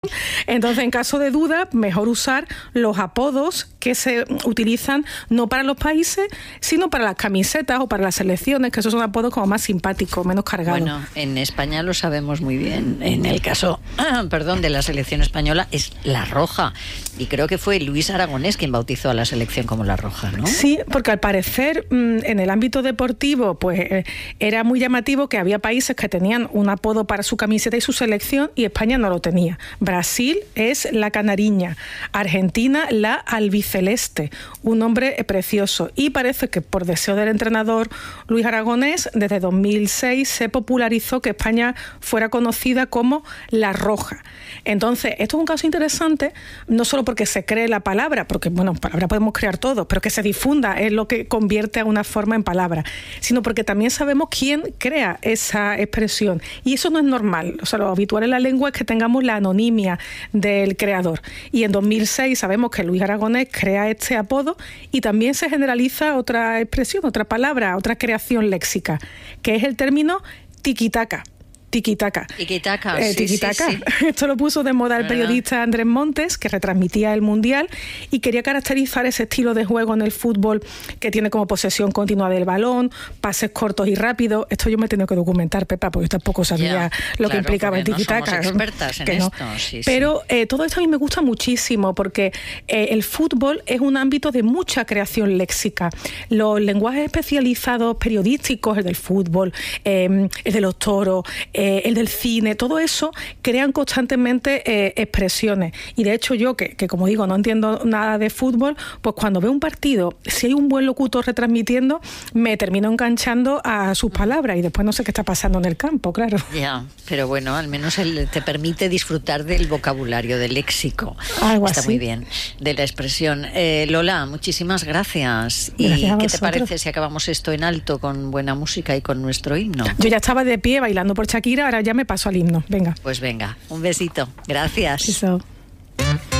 Entonces, en caso de duda, mejor usar los apodos que se utilizan no para los países, sino para las camisetas o para las selecciones, que esos son apodos como más simpáticos, menos cargados. Bueno, en España lo sabemos muy bien. En el caso, de la selección española es La Roja. Y creo que fue Luis Aragonés quien bautizó a la selección como La Roja, ¿no? Sí, porque al parecer en el ámbito deportivo pues era muy llamativo que había países que tenían un apodo para su camiseta y su selección y España no lo tenía. Brasil es la canariña, Argentina la albiceleste, un nombre precioso. Y parece que por deseo del entrenador Luis Aragonés, desde 2006 se popularizó que España fuera conocida como La Roja. Entonces, esto es un caso interesante, no solo porque se cree la palabra, porque, bueno, palabra podemos crear todo, pero que se difunda es lo que convierte a una forma en palabra, sino porque también sabemos quién crea esa expresión. Y eso no es normal. O sea, lo habitual en la lengua es que tengamos la anonimia del creador. Y en 2006 sabemos que Luis Aragonés crea este apodo y también se generaliza otra expresión, otra palabra, otra creación léxica, que es el término tiquitaca. Tiquitaca. Tiquitaca, tiquitaca. Sí. Esto lo puso de moda el periodista Andrés Montes, que retransmitía el Mundial y quería caracterizar ese estilo de juego en el fútbol que tiene como posesión continua del balón, pases cortos y rápidos. Esto yo me he tenido que documentar, Pepa, porque tampoco sabía lo que implicaba el tiquitaca. No somos expertas en esto. Pero todo esto a mí me gusta muchísimo porque el fútbol es un ámbito de mucha creación léxica. Los lenguajes especializados periodísticos, el del fútbol, el de los toros, el del cine, todo eso crean constantemente expresiones. Y de hecho yo, que como digo, no entiendo nada de fútbol, pues cuando veo un partido, si hay un buen locutor retransmitiendo, me termino enganchando a sus palabras y después no sé qué está pasando en el campo, claro. Ya, pero bueno, al menos él te permite disfrutar del vocabulario, del léxico. Algo está así. Muy bien, de la expresión. Lola, muchísimas gracias. ¿Y gracias qué te parece si acabamos esto en alto con buena música y con nuestro himno? Yo ya estaba de pie bailando por Shakira, ahora ya me paso al himno. Venga. Pues venga, un besito. Gracias. Eso.